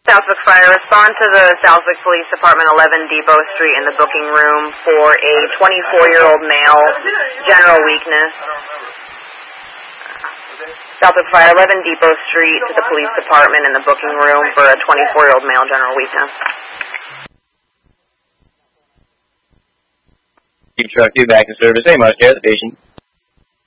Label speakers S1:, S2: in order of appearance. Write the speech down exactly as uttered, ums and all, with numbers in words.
S1: Southwick Fire, respond to the Southwick Police Department, eleven Depot Street, in the booking room for a twenty-four-year-old male, general weakness. Southwick Fire, eleven Depot Street, to the police department in the booking room for a twenty-four-year-old male, general weakness.
S2: Keep truck two back in service. Hey, Mark, care of the patient.